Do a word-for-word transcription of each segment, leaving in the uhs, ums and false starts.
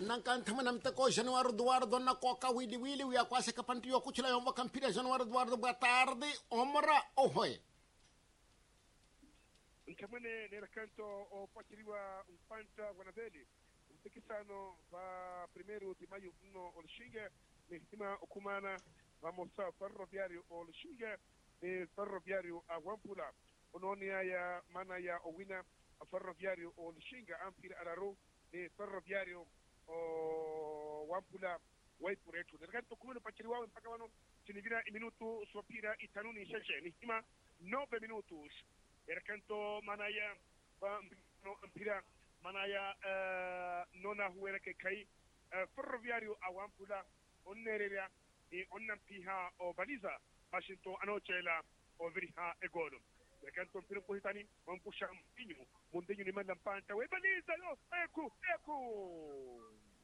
nankantamanamta ko Januário Eduardo na coca wili wili uya quase kapantiyo kuchila yomba kampira Januário Eduardo boa tarde omra ohoy ntamane nera canto o patiriwa mpanta wanaveli mpikisano va primeiro de maio no Olxinga nestima okumana vamos a ferroviário Olxinga e ferroviário Aguampula ononia ya mana ya owina ferroviário Olxinga ampira araru e ferroviário o Wampula waipuretu nera canto kumano patiriwa mpaka wano sinivira i minuto sopira itanuni sheshe nestima nove minutos era canto manaya no ampira manaya uh, nona huera ke kai uh, ferroviario Awampula onnereria e onnampiha o baliza Washington anochela o veriha e golo era canto ampira ko hitani on pusha mpinyu mundenyu ni manda mpanta we baliza yo eku eku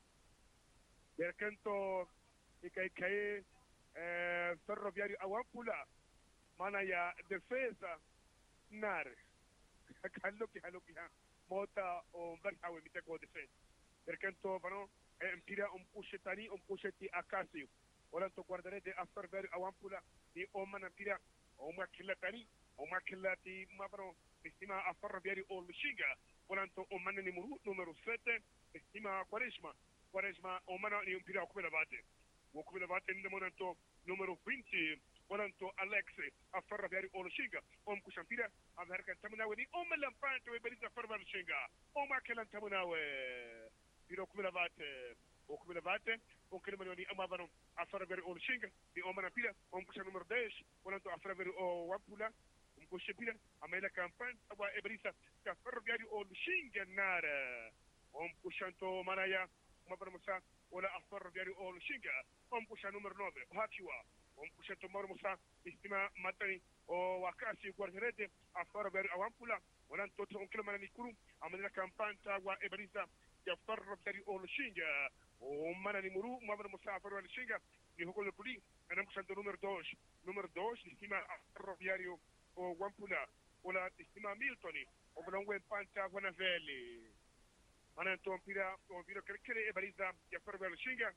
era canto e kai kai uh, ferroviario Awampula manaya defesa nar kallo ki hallo ki ha mota o barhawe mitako defense perché vano empira un pushetani un pusheti akasi wala to guarderete a ferver Awampula di o manapira o makillatani o makillati mabro estima a ferroviario o Olxinga wala to o manani muru numero sette estima Quaresma Quaresma o mana ni empira come la bate o come la bate in momento numero venti Walanto Alex a ferroviario Olxinga om kusampira a verka tamunawe ni om lampante we belisa ferroviario Olxinga o makelan tamunawe biro kumila vate o kumila vate o kelmani ni amavano a ferroviario Olxinga di om manapira om kusa numero dez walanto a ferroviario o Wampula om kusapira a mela campagne aba ebelisa ka ferroviario Olxinga nara om kusanto manaya mabano musa wala a ferroviario Olxinga om kusa numero nove hakiwa on pushato mormusa istima matani o wakasi guarderete a ferroviario Awampula walan toto on kilo manani kuru amana campanta wa ebrisa ya ferroviario Olxinga o manani muru mabana musa ferroviario Olxinga ni hokolo puli anam kusanto numero dos numero dos istima a ferroviario o Wampula wala istima Miltoni o blongwe panta wanaveli manan to pira o viro krekere ebrisa ya ferroviario Olxinga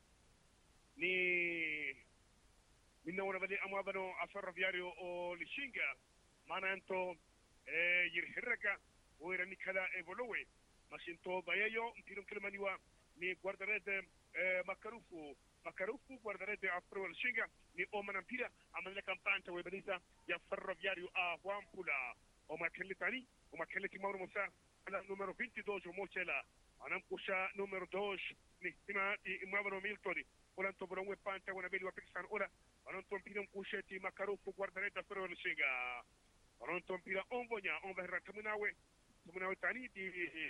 ni minna wona vali amabano a ferroviario o Olxinga mananto e yirhiraka o irani kala evolowe masinto bayayo mpiro kelmaniwa ni guardarete e makarufu makarufu guardarete a ferroviario Olxinga ni o manampira amana campanta we belisa ya ferroviario a Wampula o makellitani o makelliti mawro musa ala numero veintidós o mochela anam kusha numero dos ni stima i mawro Miltoni olanto bolonwe panta wona beli wa piksan ola onon tompira un kusheti makarufu guardarete ferroviario Olxinga onon tompira onvonya on verra tamunawe tamunawe tani di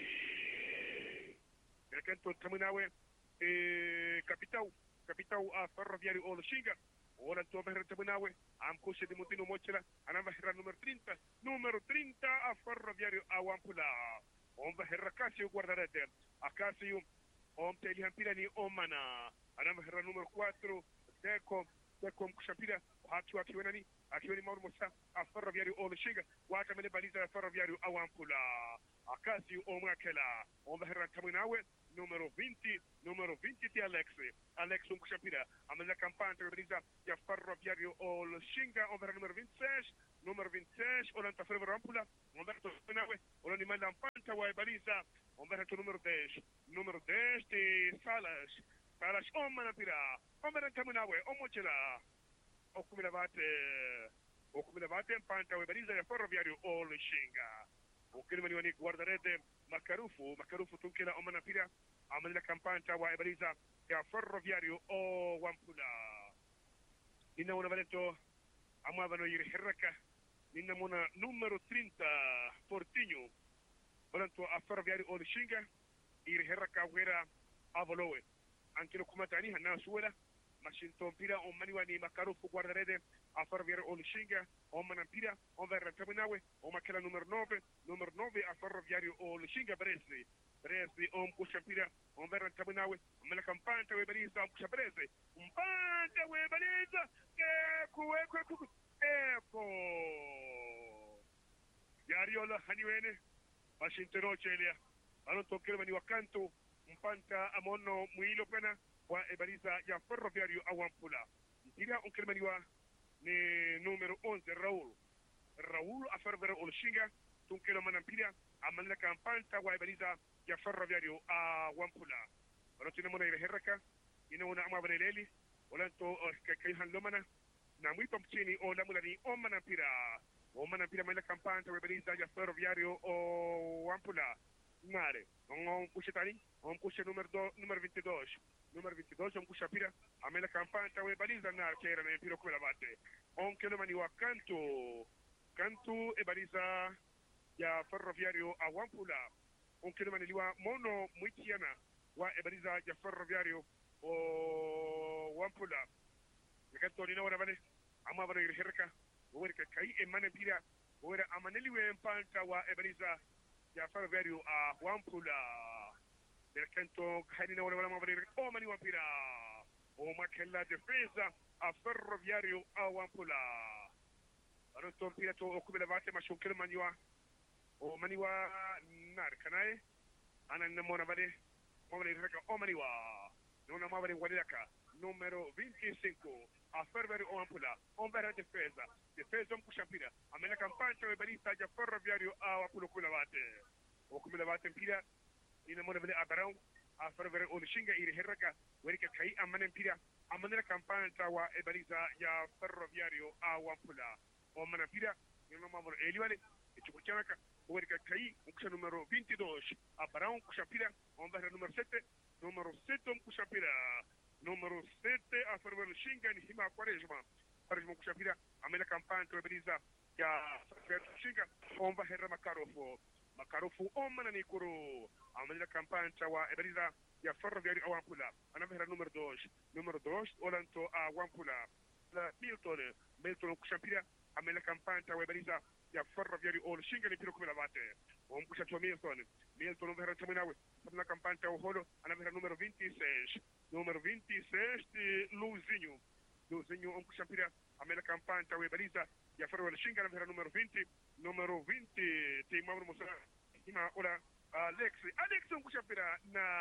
perché tamunawe e capitau capitau a ferroviario Olxinga ora to verra tamunawe am kusheti mutino mochela anam verra numero treinta numero treinta a ferroviario Awampula on verra kasi guardarete a kasi on teli hampira ni omana anam verra numero quattro Deco Deco Kushapira hatu akiwenani akiweni mauro musa a ferroviario Olxinga wata mele baliza a ferroviario Awampula akasi omakela on verra tamunawe numero venti numero venti di Alex Alex Kushapira amela campante baliza ya ferroviario Olxinga on verra numero ventiséis numero ventiséis olanta ferroviario Awampula on verra tamunawe olani manda panta wa baliza on verra numero dez numero dez di Salas Salas on manapira on verra tamunawe on mochela o come la vate o come la vate panta we baliza ya ferroviario Olxinga o che mani guardarete Makarufu Makarufu tunkela o manapira amela campanta wa baliza ya ferroviario o Wampula inna una valetto amavano yiri herraka inna mona numero treinta Portinho volanto a ferroviario Olxinga yiri herraka wera avolowe anche lo kumatani hanna suela Masinto pira on maniwani Makarufu guardarete a ferroviario Olxinga on manampira on verra tamunawe on makela numero nove numero nove a ferroviario Olxinga Bresli Bresli on kushampira on verra tamunawe on mela campanta we baliza on kusha Bresli un panta we baliza ecco ecco ecco ecco Yariola haniwene Masinto rochelia alon tokelo mani wakanto mpanta amonno muilo pena wa e barisa ya ferroviario awampula mpira on kelmaniwa ne numero onze Raul Raul a fervere olshinga tunkelo manampira amanna kampanta wa e barisa ya ferroviario awampula rotina mona ire herraka ina wona amabane leli walanto kay hanlo mana na muy pomchini o lamulani o manampira o manampira mala kampanta wa e barisa ya ferroviario o wampula Mare, on pushe tani, on pushe numero do, numero veintidós, numero veintidós, on pushe pira, a me la campana we baliza na che era nel piro quella batte. On che lo mani wa canto, canto e baliza ya ferroviario a Wampula. On che lo mani wa mono muitiana wa e baliza ya ferroviario o Wampula. E canto ni ora vale, ama vale herka, ora che kai e mane pira, ora amaneli we empanta wa e baliza ya ferroviario a Wampula del canto Haini wala wala mabari o mani wampira o makella difesa a ferroviario a Wampula aroto pira to o kubela vate ma shonkel maniwa o maniwa nar kanae anan namona vade mabari reka o maniwa nona mabari wadaka numero veinticinco a ferroviario a Wampula on vera difesa difesa mkushampira amena kampanta we barista ya ferroviario a Wampula kula vate o kula vate mpira ina mona vale abarau a ferroviario o shinga ire herraka werika kai amana mpira amana kampanta wa e barista ya ferroviario a Wampula o mana mpira ina mamoro eliwale e chukuchanaka werika kai uksha numero veintidós abarau kushampira on vera numero sete numero sete kushampira numero sete a ferroviario shinga ni hima quaresma quaresma kushampira amena kampanta we barista ya ferroviario shinga on va herra makarofo Makarofu omana ni kuru amana kampanta wa e barista ya ferroviario a Wampula ana vera numero dois numero dois olanto a Wampula la Milton Milton kushampira amena kampanta wa e barista ya ferroviario o shinga ni piro come lavate on kushato Milton Milton vera taminawe na kampanta o holo ana vera numero veintiséis numero veintiséis de Luzinho Luzinho on kushampira amena kampanta wa e barista ya ferroviario shinga na vera numero vinte numero vinte te Mauro Mosa ima ora Alexi Alexi on kushampira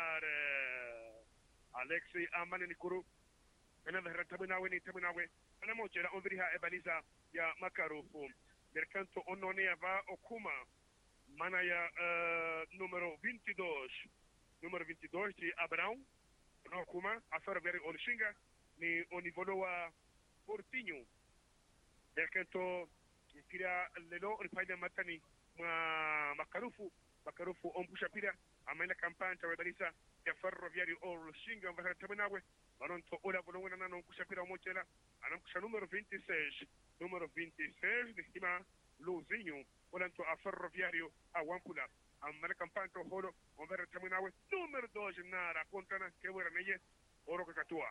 nare Alexi amane ni kuru ana vera taminawe ni taminawe ana mochera on veriha e barista ya Makarofu del canto onone va okuma mana ya uh, numero veintidós numero veintidós de Abraão no okuma a ferroviario Olshinga ni onivoloa Portinho del canto kira lelo ripaida matani ma Makarufu Makarufu on pushapira amena kampanta we barisa ya ferroviario Olshinga va taminawe Maronto ora volona non pushapira mochela anam kusha numero veintiséis numero veintiséis de Hima Luzinho olanto a ferroviario a Wampula amana campanto holo on vera taminawe numero dois nara contana che ora neye oro katua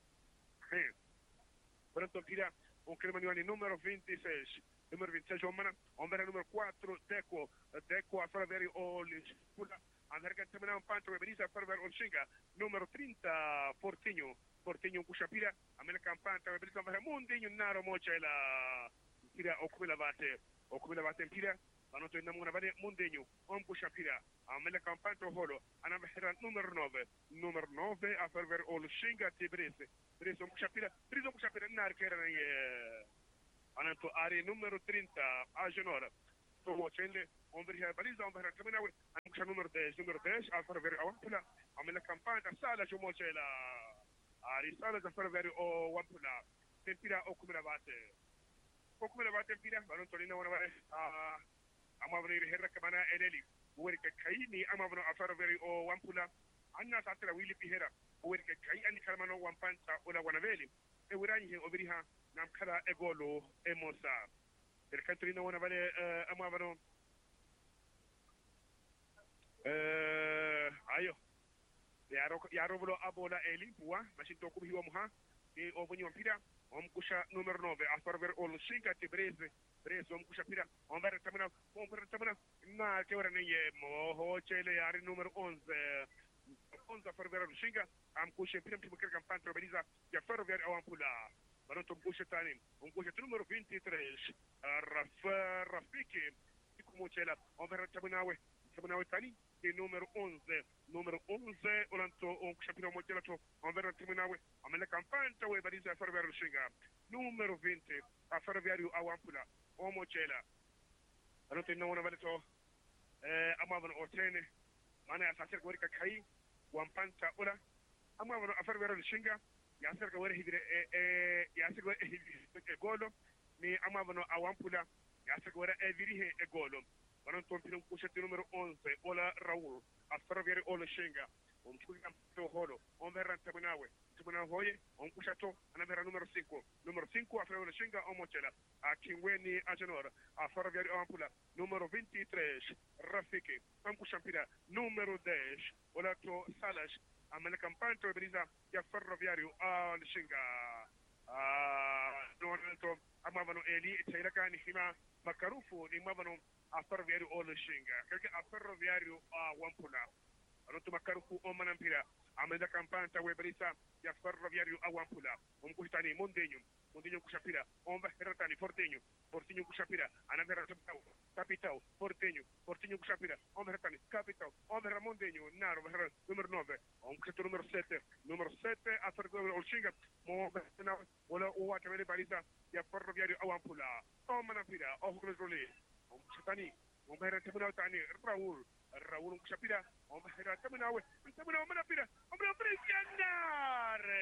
eh pronto tira un cremaniani numero veintiséis numero veintiséis omana on vera numero quattro Deco Deco a ferroviario o Lispula andare taminawe panto e berisa ferroviario Olshinga numero trenta Portinho Portinho Kushapira amena campanta e berisa vera mundinho naro mochela tira okubela vate okubela vate mpira anoto inamuna vale mundinho on Kushapira amena campanta holo ana vera numero nove numero nove a ferroviario Olshinga te berese berese on Kushapira berese on Kushapira nar kera ne anato are numero trenta a Genora to mochele on veriha baliza on vera taminawe an numero dez numero dez a ferroviario a Wampula amena campanta sala jo mochela ari sala da ferroviario o Wampula tempira okubela vate okubela vate pira banon tolina wana vale a amavri herra kamana eleli wori ka kaini amavno a ferroviario o Wampula anna satira wili pihera wori ka kai ani kalmano wampanta ola wana veli e wirani he overiha nam kala e golo e mosa per cantrina wana vale amavno eh ayo yaro yaro volo abola eli buwa masinto ko hiwa muha e o voni wampira on kusha numero nove a ferroviario Olshinga te breze breze on kusha pira on vera tamina on vera tamina na che ora ne mo ho chele ari numero onze onze a ferroviario Olshinga am kusha pira primo che campante organizza ya ferroviario a Wampula baronto on kusha tani on kusha numero veintitrés Raf Rafiki como chela on vera tamina we tamina we tani e numero onze numero onze olanto on champion mondiale to on verra terminawe amela campanta we balisa ferroviario shinga numero venti a ferroviario a wampula o mochela anoto no wona balito eh amavano otene mana asasir gori ka kai wampanta ola amavano a ferroviario shinga ya ser ka wari hidire e ya ser gori hidire golo ni amavano a wampula ya ser gori e virihe e golo Wanon tompilum kushati numero onze, Ola Raul, a ferroviario Ola Shinga, un kusham to holo, on verran tabunawe, tabuna hoye, on kushato, anavera numero cinco, numero cinco a ferroviario Shinga, on mochela, a Kingweni Agenor, a ferroviario Ampula, numero veintitrés, Rafiki, un kushampira, numero diez, Ola to Salas, a Melacampanto, Brisa, ya ferroviario Ola Shinga, a Norento, amavano Eli, Tairakani Hima, Makarufu, ni mavano a ferroviario o Shinga, perché a ferroviario a Wampula. Anoto Makarufu o Manampira, a meda campanta webrisa ya ferroviario a Wampula. Un custani Mondeño, Mondeño Cushapira, on va Herratani, Porteño, Porteño Cushapira, Anavera Capitao, Porteño, Porteño Cushapira, on Herratani, Capitao, on Verra Mondeño, Naro, numero nove, on questo numero sette, numero sette a ferroviario o Shinga, Mo Ola Uatavele Barisa, ya ferroviario a Wampula. O Manampira, o Hukuloli. Tani, on va terminar tani Raul, Raul un chapira, on va terminar, on terminar Manapira, on va presionare.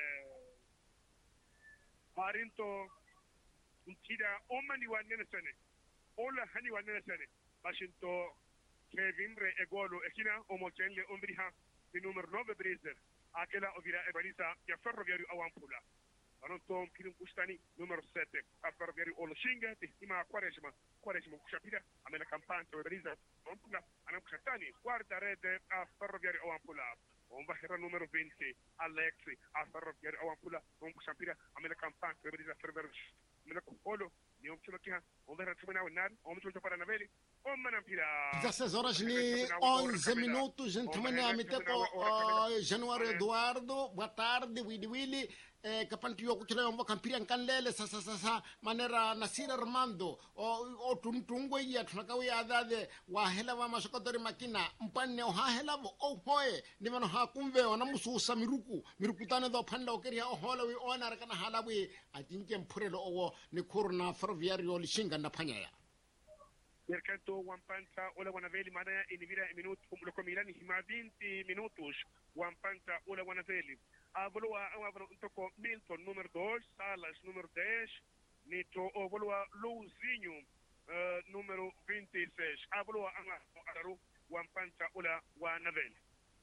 Parinto un tira o mani wanene sene. Ola hani wanene sene. Bashinto Kevin Re egolo ekina o mochelle ombriha di numero nove Brezer. Aquela ovira ebanisa ya ferroviario a Wampula. Anoto kilim kustani numero sette a ferroviario Ola Shinga di Hima Quaresima Quaresima Kushapira a mela campante o Brisa Ampula anam Kushatani guarda rete a ferroviario Ampula on va era numero venti Alexi a ferroviario Ampula on Kushapira a mela campante o Brisa ferroviario mela Polo ni on chulo kia on va terminar nan on chulo para Naveli on Manampira dezesseis horas ni onze minutos entramos na miteko Januário Eduardo boa tarde Willy Willy eh, kapantiyo kuchila yombo kampiri ankanlele sasa sasa manera Nasir Armando o, o tuntungo ya tunakawi adade wa hela wa masokotori makina mpanne o ha hela o hoye ni mano ha kumve ona mususa miruku miruku tane do panda okeri ha hola wi ona rakana halawi atinke mpurelo owo ni kurna ferroviario lishinga na panyaya Mercato Wampanta ola wanaveli maana inivira minuto kumloko milani hima venti minutos Wampanta ola wanaveli Avolua avano toko Milton numero dois, Salas numero dez, Nito Ovolua Luzinho uh, numero vinte e seis. Avolua Araru Wampanta ola Wanaveli.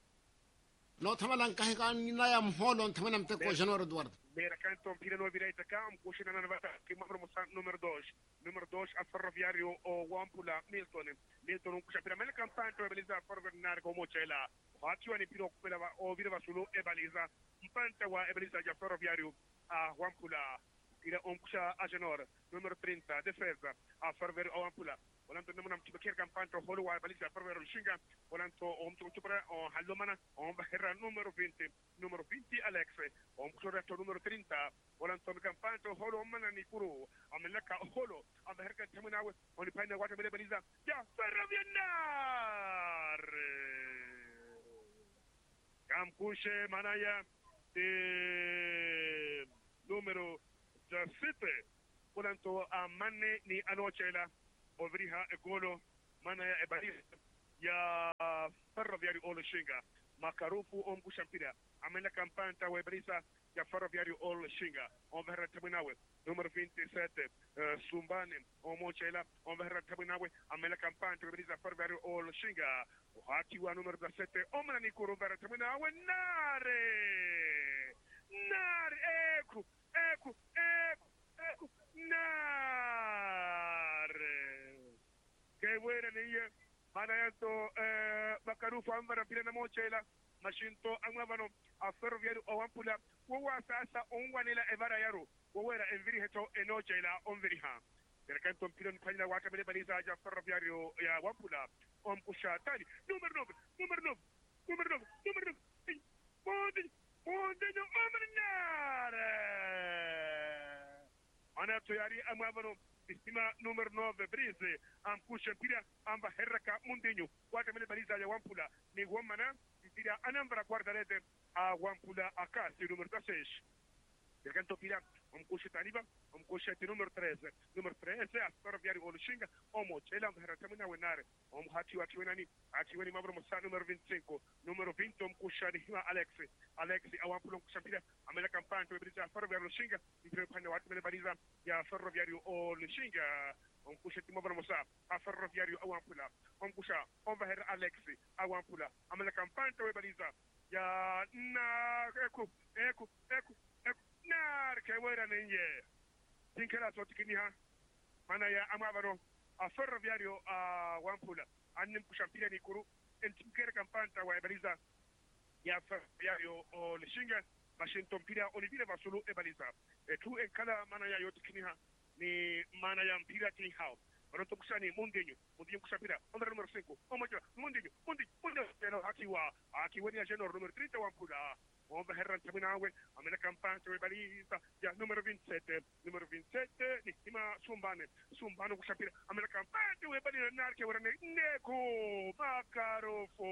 No tamalan kahikan naya mholo tamanam teko Januário Eduardo. Mera canto Pirano Vireita Cam, Cushina Navata, que mavro numero dois. Numero dois a ferroviario o Wampula Milton. Milton un kusha piramela campanto e beliza ferroviario como Mochela. Hatu ani piro kupela o virava sulu e baliza. Mpanta wa e beliza ya ferroviario a Wampula. Ira un kusha Agenor. Numero trinta, defesa a ferroviario o Wampula. Olanto nemo nam tibaker campanto holo wa baliza ferroviario Shinga. Olanto om tupra o Hallomana on bahera numero venti. Numero venti Alex. Om kusha numero trinta. Olanto campanto holo mana ni kuru. Amelaka holo. Am herka temunawe on panda wata bele baliza. Ya ferroviario. Camcushe Manaya de numero diciassette. Olanto a Manne ni Anochela. Ovriha e Golo Manaya e Baris ya ferroviario Ola Shinga. Makarufu om kushampira. Amena campanta we brisa ya ferroviario Ola Shinga. On verra terminawe. Numero ventisette uh, Sumbane o Mochela. On verra terminawe. Amena campanta we brisa ferroviario Ola Shinga. Haki wa numero diciassette. Omana ni kuru verra terminawe. Nare! Nare! Eku! Eku! Eku! Eku! Nare! Che buona niya manayanto eh Makarufu amara pilana Mochela mashinto angwavano a ferroviario o Wampula kwa sasa ongwanela evara yaro wera enviri heto enochela onviriha percanto pilon pagina wata bele baliza ja ferroviario ya Wampula om kushatani numero nove numero nove numero nove numero nove Monte Monte no omanare ana toyari amavano Sistema número nove, Brise, Amkusha Pira, Amba Herraka Mundinho, Guatemala Baliza de Wampula, ni Wamana, Pira Anambra Guardarete, a Wampula Acasi, número seis. El canto Pira, Amkusha Taniba, Amkusha número treze, número treze, a Ferroviário Olushinga, Omo, Chela, Heratamina Wenare, Om Hati Wachiwenani, Achiweni Mabro Mosa, número veinticinco, número veinte, Amkusha Hima Alexi, Alexi, Awampula Kushapira, Amela Campana, Brisa, Ferroviário Olushinga, y Prepana Watemele Baliza, ya Ferroviário Olushinga, Amkusha Timabro Mosa, a Ferroviário Awampula, Amkusha, Ombaher Alexi, Awampula, Amela Campana, Baliza, ya na, Eku, Eku, Eku, Eku, nar ke wera nenye tinkela so tikiniha mana ya amabaro a ferroviario a Wampula annim kushampia ni kuru en tinkere kampanta wa ebaliza ya ferroviario o lishinga mashinton pira olivile basulu ebaliza e tu en kala mana ya yotikiniha ni mana ya mpira tin hao Baroto kusani mundinho mundinho kushapira ondra número cinco omoja mundinho mundinho mundinho no akiwa akiweni ya genor número trinta Wampula Omba Herran Taminawe, Amena Campana, Baliza, ya número veintisiete, número veintisiete, Nistima Sumbane, Sumbano Kushapira, Amena Campana, Balina Narke, Neko, Macarofo,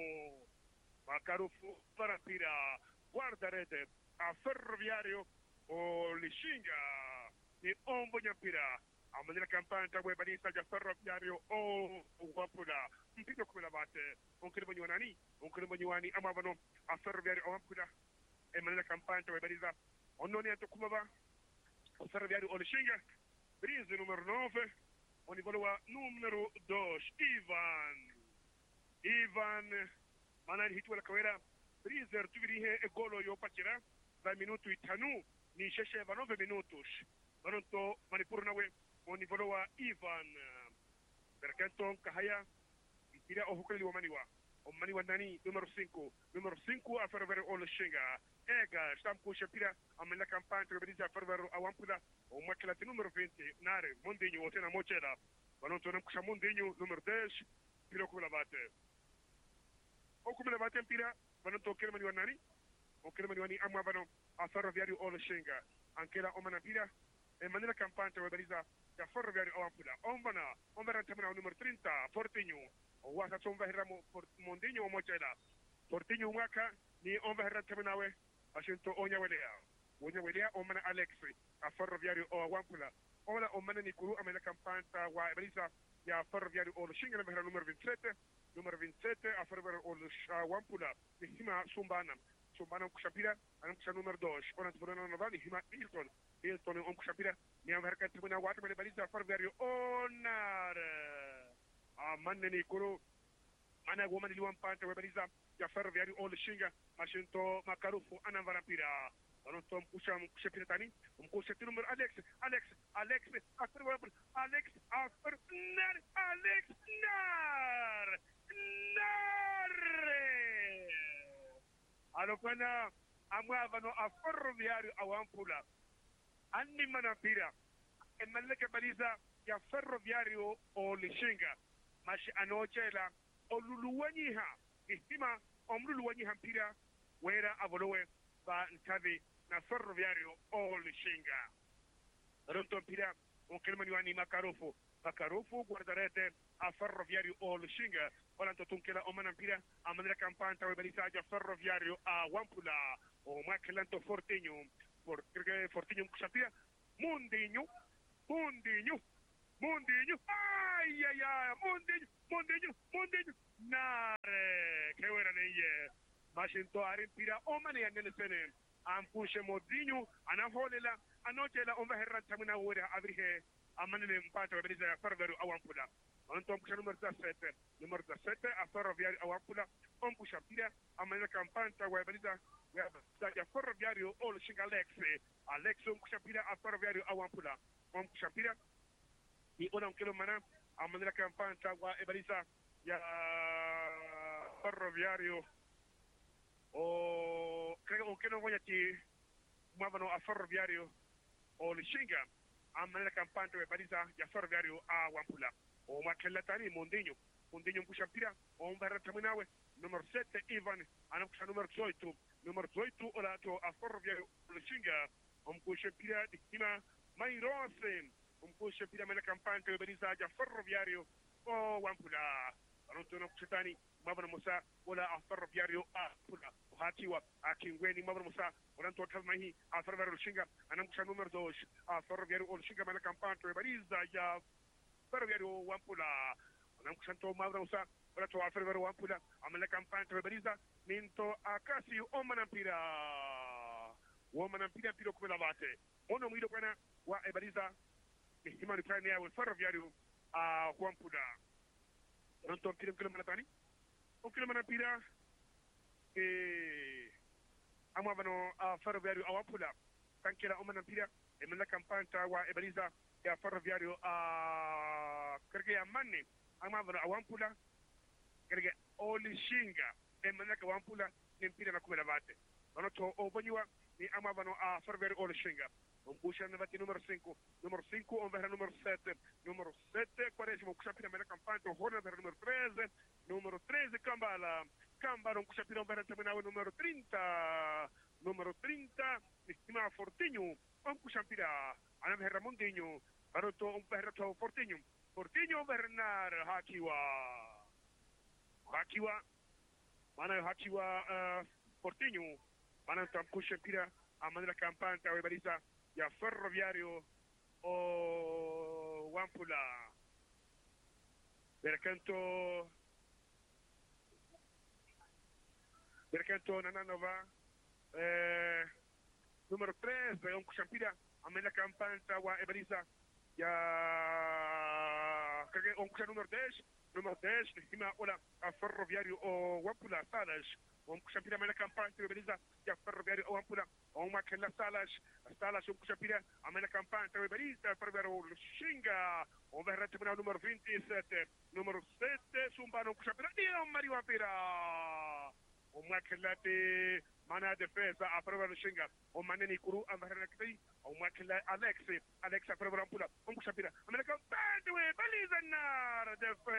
Macarofo, Parapira, Guardarete, a Ferroviario, o Lishinga, ni Ombo Yampira, Amena Campana, Balisa, ya Ferroviario, o Wampula, un pito come la bate, un cremo Yuanani, un cremo Yuani, amavano a Ferroviario Wampula, e Manila Campana, Baliza, Ononianto Kumaba, o Ferroviario Olishinga, Brise numero nove, Onivolua numero dos, Ivan, Ivan, Manani Hitu la Carrera, Brise, Tuvirihe e Golo Yo Pachira, vai minuto Itanu, ni Shesheva nove minutos, Maronto Manipurnawe, Onivolua Ivan, Percanton Kahaya, Tira o Hukali Wamaniwa, o Maniwa Nani, número cinco, número cinco a Ferroviario Olushinga, Ega, Stampo Shapira, a Mela Campana, Trebediza Ferroviario Awampula, o Macalati número vinte, Nare, Mondinho, Otena Mochela, Balontonem Kushamundinho, número dez, Piro Kulabate. O Kulabate Pira, Balonto Kermaniwa Nani, o Kermaniwani Amabano, a Ferroviario Olushinga, Ankela Omanapira, e Manila Campana, Trebediza, a Ferroviario Awampula, Ombana, Ombana Tamina, número treinta, Fortinho, o wasa somba hiramo mondinho mochela portinho waka ni omba hirra taminawe asinto onya welea onya welea omana Alexi a Ferroviario o Wampula ola omana ni kuru amena campanta wa Elisa ya Ferroviario o Lushinga na número veintisiete número veintisiete a Ferroviario o Wampula ni hima sumbana sumbana kushapira anam kusha número dos ona tborona novani hima Hilton Hilton om kushapira ni amher ka tabina wa tabina Elisa Ferroviario onare a manni kuru ana goma ni liwan pante webaliza ya Ferroviario o Lishinga mashinto makarufu ana varampira Baronto mkusha mkusha piratani mkusha numero Alex Alex Alex after Alex after nar Alex nar nar alopana amwavano a Ferroviario Awampula anni manapira e malleke baliza ya Ferroviario o Lishinga mashi anochela oluluwanyiha istima omluluwanyiha mpira wera avolowe ba ntavi na Ferroviario o Lishinga ronto mpira onkelmani wani Macarofo Macarofo guardarete a Ferroviario o Lishinga olanto tunkela omana mpira amanera campanta we balisaja Ferroviario a Wampula o makelanto Fortinho porque Fortinho kusapia Mundinho Mundinho Mundinho ay ay ay Mundinho Mundinho Mundinho nare che ora neye mashinto arimpira omane yanelesene ampushe Mundinho anaholela anotela omba herran tamina wora abrihe amanele mpata wabeliza ya Ferroviario Awampula onto mpusha numero diciassette numero diciassette a Ferroviario Awampula ompusha pira amanele campanta wabeliza ya Ferroviario o Lushinga Alex Alex ompusha pira a Ferroviario Awampula ompusha pira y una un kilo mana a manera campana wa ebaliza ya Ferroviario o creo que no voy a ti muévano a Ferroviario o Lishinga a manera campana wa ebaliza ya Ferroviario a Wampula o makelatani Mundinho Mundinho kushampira o un barra taminawe número siete Ivan anakusha número dezoito número dezoito olato a Ferroviario Lishinga um kushampira dikima Mairose un pushe pira mena campante beriza ja ferroviario o wampula anontono kushitani mabana musa wala a ferroviario a pula hatiwa a kingweni mabana musa wala to talmahi a ferroviario shinga anam kusha numero dos a ferroviario o shinga mena campante beriza ja ferroviario wampula anam kusha to mabana musa wala to a ferroviario wampula amela campante beriza minto akasi o manampira wo manampira piro come lavate ono mwido kana wa ebariza himani prani ya ferroviario a wampula non to kilo kilo manatani o kilo manapira e amavano a ferroviario a wampula tankela o manampira e mena campanta wa ebariza ya ferroviario a kerge ya manne amavano a wampula kerge olishinga e mena ka wampula nempira na come lavate ono to o banywa ni amavano a ferroviario olishinga un busha navati numero cinque, numero cinque on verrà numero sette, numero sette, quaresimo kusapira mena campante, horna verrà numero treze, numero treze Kambala, Kambala un kusapira on verrà terminale numero trenta, numero trenta, Nistima Fortinho, un kusapira, ana verrà Mondinho, baroto un verrà to Fortinho, Fortinho Bernard Hakiwa, Hakiwa, mana Hakiwa uh, Fortinho, mana tam kusapira, amana campante, a Bariza, ya ferroviario o wampula percanto percanto nananova eh, numero tre un champira a me la campanta wa ebariza ya kage un numero dieci numero dieci stima ola a ferroviario o wampula salas un champira me la campanta ebariza ya ferroviario o wampula o ma che la salas salas un champira a me la campanta ebariza ferroviario shinga o verrà terminale numero ventisette numero sette sumbano un champira dio Mario Apira o ma che la de mana defesa a ferroviario shinga o maneni kuru a verrà kai o ma che la Alex Alex a ferroviario pula un champira a me la campanta e baliza nar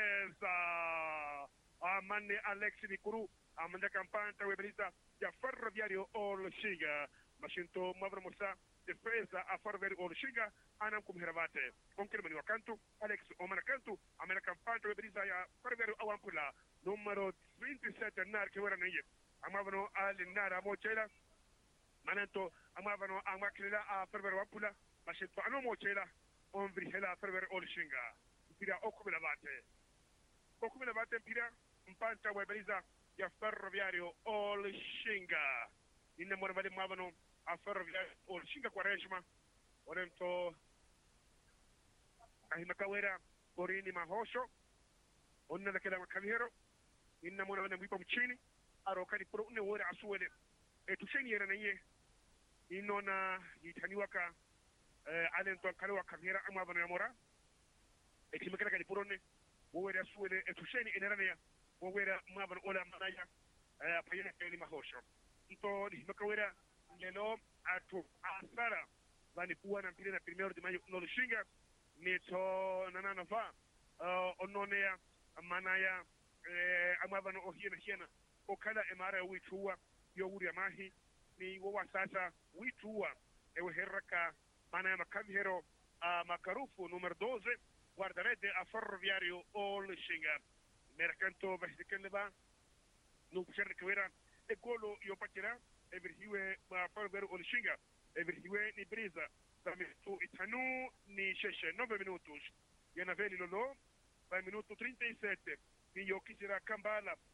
defesa a manne Alex di kuru a me la campanta e baliza ya ferroviario o shinga Mashinto Mavra Musa, defesa a ferroviario o shinga anam kum heravate on kirmani wakantu Alex o manakantu a me la campanta e baliza ya ferroviario a wampula numero ventisette nar che ora neye amavano all'inara mochela mananto amavano a makila a ferroviario wampula mashinto ano mochela on vrihela ferroviario o shinga pira okume lavate okume lavate pira mpanta wa baliza ya ferroviario o shinga inne mo vale mavano a ferroviario o shinga quaresma orento ahimakawera borini mahosho onna da kala kamihero inna mo vale mwipa mchini aro kali pro ne wora asuwele e tusheni yera naye inona yitaniwaka eh alento kalwa kamihera amavano ya mora e timakala kali pro ne wora asuwele e tusheni enerania wora mavano ola manaya eh payene kali mahosho ito himakawera lelo atu asara vani puwa na mpira na primero de mayo no shinga nito nanana fa uh, ononea manaya eh, amavano ohiena hiena okala emara wituwa yo wuri amahi ni wowa sasa wituwa ewe herraka manaya makavihero uh, makarufu numero doze guardarete a ferroviario o shinga mercanto vasikenleba no pushar kawera e golo yo pakira e verhiwe ma ferroviario o shinga e verhiwe ni brisa tu itanu ni sheshe nove minutos yana veli lolo by minuto trinta e sette ni yo kisira Kambala